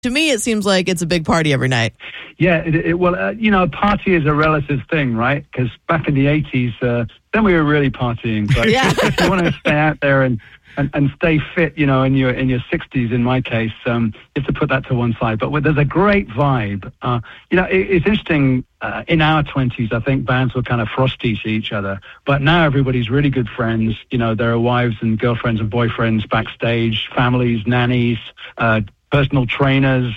To me, it seems like it's a big party every night. Yeah, a party is a relative thing, right? Because back in the 80s, then we were really partying. But if you want to stay out there and stay fit, in your 60s, in my case, you have to put that to one side. But there's a great vibe. It's interesting. In our 20s, I think bands were kind of frosty to each other. But now everybody's really good friends. There are wives and girlfriends and boyfriends backstage, families, nannies, personal trainers,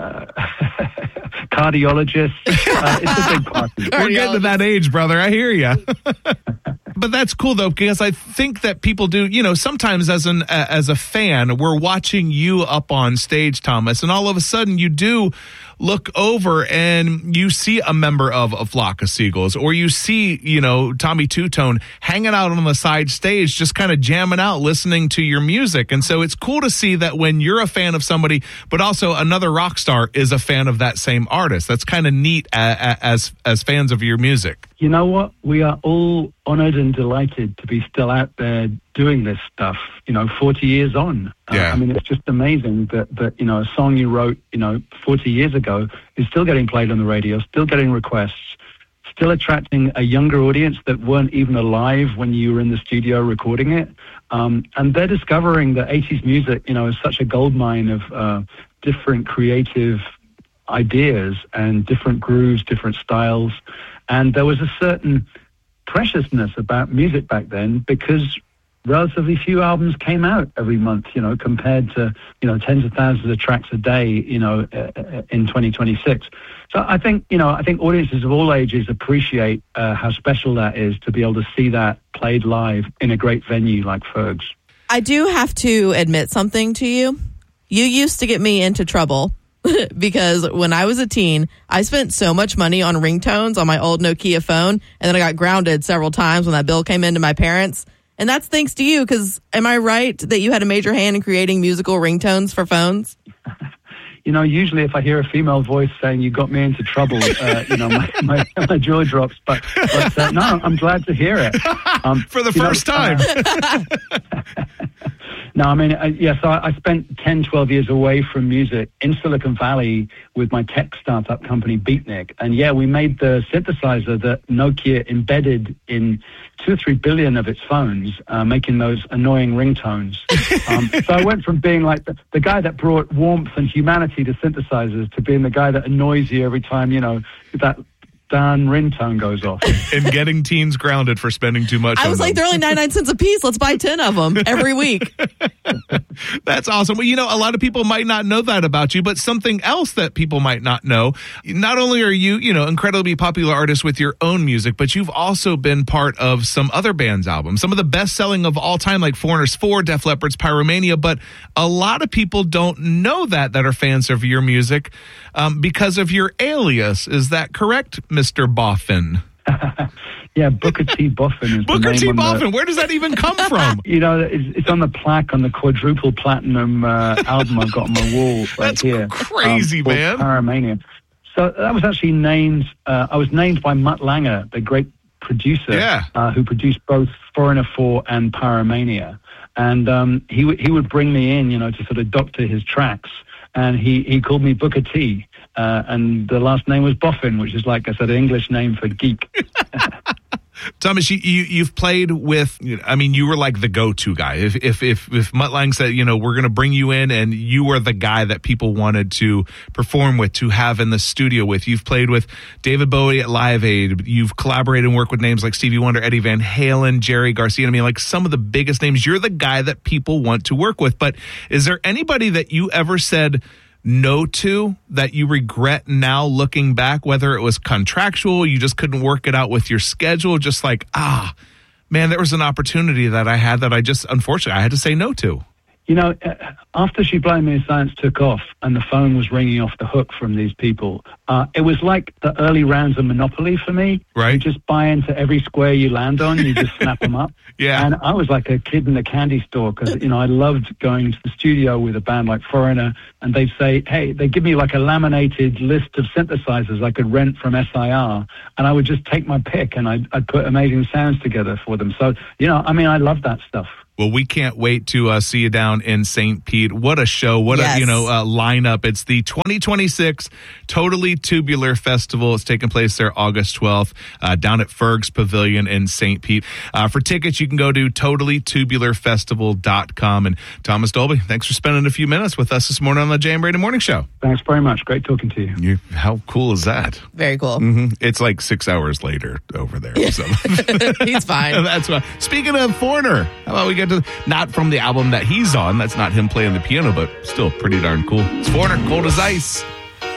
cardiologists. It's a big party. We're getting to that age, brother. I hear you. But that's cool, though, because I think that people do, sometimes as a fan, we're watching you up on stage, Thomas, and all of a sudden you do look over and you see a member of a flock of seagulls, or you see, Tommy Two-Tone hanging out on the side stage, just kind of jamming out, listening to your music. And so it's cool to see that when you're a fan of somebody, but also another rock star is a fan of that same artist. That's kind of neat as fans of your music. You know what? We are all honored and delighted to be still out there doing this stuff, 40 years on. Yeah. It's just amazing that a song you wrote, 40 years ago is still getting played on the radio, still getting requests, still attracting a younger audience that weren't even alive when you were in the studio recording it. And they're discovering that 80s music, is such a goldmine of different creative ideas and different grooves, different styles. And there was a certain preciousness about music back then because relatively few albums came out every month, compared to, tens of thousands of tracks a day, in 2026. So I think audiences of all ages appreciate how special that is to be able to see that played live in a great venue like Ferg's. I do have to admit something to you. You used to get me into trouble because when I was a teen, I spent so much money on ringtones on my old Nokia phone, and then I got grounded several times when that bill came into my parents. And that's thanks to you, because am I right that you had a major hand in creating musical ringtones for phones? Usually if I hear a female voice saying you got me into trouble, my jaw drops. But no, I'm glad to hear it. For the first time. No, so I spent 10, 12 years away from music in Silicon Valley with my tech startup company, Beatnik. And we made the synthesizer that Nokia embedded in 2 or 3 billion of its phones, making those annoying ringtones. So I went from being like the guy that brought warmth and humanity to synthesizers to being the guy that annoys you every time, that darn ringtone goes off. And getting teens grounded for spending too much on them. I was like, they're only 99 cents a piece. Let's buy 10 of them every week. That's awesome. Well, a lot of people might not know that about you, but something else that people might not know, not only are you, incredibly popular artist with your own music, but you've also been part of some other bands' albums, some of the best-selling of all time, like Foreigners 4, Def Leppard's Pyromania, but a lot of people don't know that are fans of your music because of your alias. Is that correct, Mr. Boffin? Yeah, Booker T. Boffin is Booker the name. T. Boffin, where does that even come from? It's on the plaque on the quadruple platinum album I've got on my wall right That's here. Crazy, man. Pyromania. So that was actually named, I was named by Mutt Lange, the great producer, who produced both Foreigner 4 and Pyromania. And he would bring me in, to sort of doctor his tracks. And he called me Booker T. And the last name was Boffin, which is, like I said, an English name for geek. Thomas, you've played with, you were like the go-to guy. If Mutt Lange said, we're going to bring you in, and you were the guy that people wanted to perform with, to have in the studio with. You've played with David Bowie at Live Aid. You've collaborated and worked with names like Stevie Wonder, Eddie Van Halen, Jerry Garcia. Like some of the biggest names. You're the guy that people want to work with. But is there anybody that you ever said no to that you regret now looking back, whether it was contractual, you just couldn't work it out with your schedule, just like, man, there was an opportunity that I had that I just, unfortunately, I had to say no to? After She Blind Me in Science took off and the phone was ringing off the hook from these people, it was like the early rounds of Monopoly for me. Right. You just buy into every square you land on, you just snap them up. Yeah. And I was like a kid in a candy store because, I loved going to the studio with a band like Foreigner, and they'd say, hey, they give me like a laminated list of synthesizers I could rent from SIR, and I would just take my pick and I'd put amazing sounds together for them. So, I love that stuff. Well, we can't wait to see you down in St. Pete. What a show. What Yes. a, lineup. It's the 2026 Totally Tubular Festival. It's taking place there August 12th down at Ferg's Pavilion in St. Pete. For tickets, you can go to totallytubularfestival.com. And Thomas Dolby, thanks for spending a few minutes with us this morning on the Jay and Brady Morning Show. Thanks very much. Great talking to you. How cool is that? Very cool. It's like 6 hours later over there. So. He's fine. That's why. Speaking of Foreigner, how about we get to not from the album that he's on? That's not him playing the piano, but still pretty darn cool. It's Foreigner, Cold as Ice.